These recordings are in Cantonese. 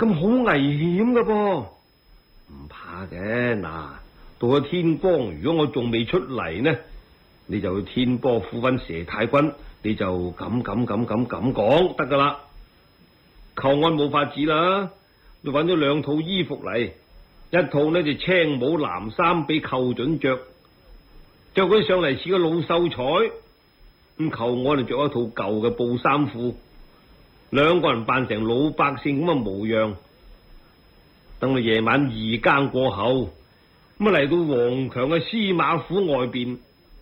咁好危險噶噃。唔怕嘅，嗱，到咗天光，如果我仲未出嚟呢，你就去天波府揾佘太君，你就咁講得噶啦。寇安冇法子啦，就揾咗2套衣服嚟，一套呢就青帽藍衫俾寇準着佢上嚟似個老秀才，咁寇安就着一套舊嘅布衫褲，2個人扮成老百姓咁嘅模樣。等到夜晚2更過後，咁嚟到王強嘅司馬府外邊。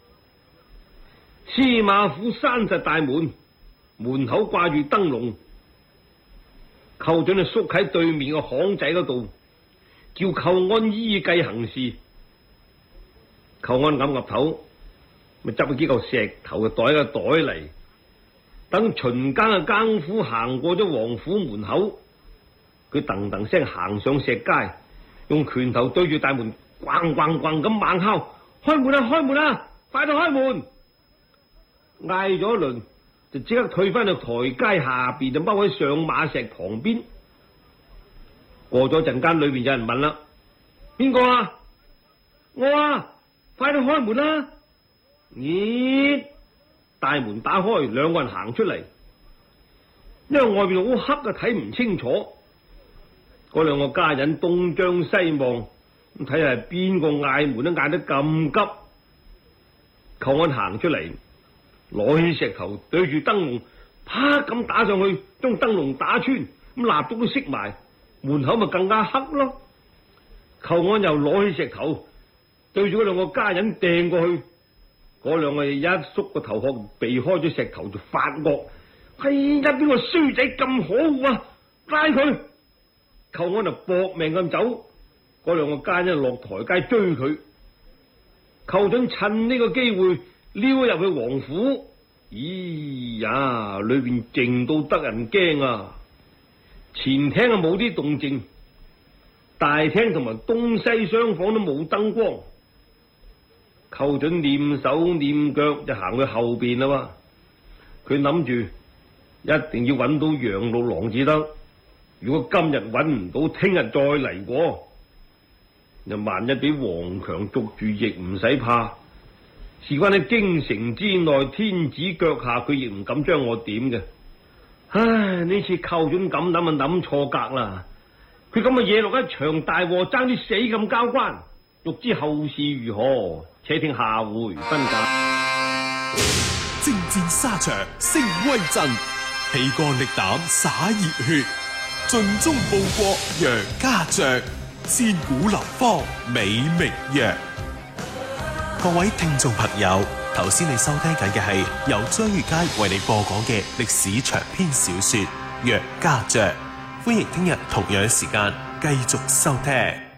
司馬府閂實大門，門口掛住燈籠。寇準就縮喺對面個巷仔嗰度，叫寇安依計行事。寇安岌頭，咪執咗幾嚿石頭嘅袋嘅袋嚟。等巡更嘅更夫行過咗王府門口，佢噔噔聲行上石階，用拳頭對住大門，咣咣咣咁猛敲：開門啊！開門啊！快啲開門！嗌咗一輪，就即刻退翻去台階下邊，就踎喺上馬石旁邊。過咗陣間，裏邊有人問啦：邊個啊？我啊！快啲開門啦！咦？大門打開，2個人行出嚟，因為外邊好黑啊，睇唔清楚。嗰2個家人東張西望，咁睇下係邊個嗌門都嗌得咁急。寇安行出嚟，攞起石頭對住燈籠，啪咁打上去，將燈籠打穿，咁蠟燭都熄埋，門口咪更加黑咯。寇安又攞起石頭對住嗰2個家人掟過去，嗰2個一縮個頭殼避開咗石頭就發惡：哎呀，邊個衰仔咁可惡啊！拉佢！寇安就搏命咁走，嗰2個家人落台階追佢。寇準趁呢個機會溜入去王府，咦呀，裏邊靜到得人驚啊！前廳啊冇啲動靜，大廳同埋東西廂房都冇燈光。寇準念手念腳就行去後邊啦嘛，佢諗住一定要揾到楊六郎至得。如果今日揾唔到，聽日再嚟過。又萬一俾王強捉住，亦唔使怕。事關喺京城之內，天子腳下，佢亦唔敢將我點嘅。唉，呢次寇準咁諗啊，諗錯格啦。佢咁啊惹落一場大禍，爭啲死咁交關。欲知後事如何，且聽下回分解。 征戰沙場聲威震，氣幹力膽灑熱血，盡忠報國楊家將，千古流芳美名揚。各位聽眾朋友，頭先你收聽緊嘅係由張月佳為你播講嘅歷史長篇小說《楊家將》，歡迎聽日同樣時間繼續收聽。